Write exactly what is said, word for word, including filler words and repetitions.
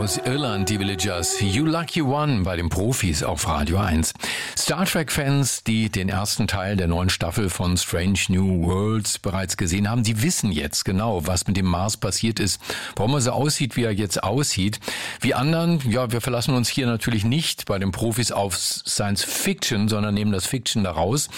Aus Irland, die Villagers. You Lucky One bei den Profis auf Radio eins. Star Trek-Fans, die den ersten Teil der neuen Staffel von Strange New Worlds bereits gesehen haben, die wissen jetzt genau, was mit dem Mars passiert ist, warum er so aussieht, wie er jetzt aussieht. Wir anderen, ja, wir verlassen uns hier natürlich nicht bei den Profis auf Science Fiction, sondern nehmen das Fiction da raus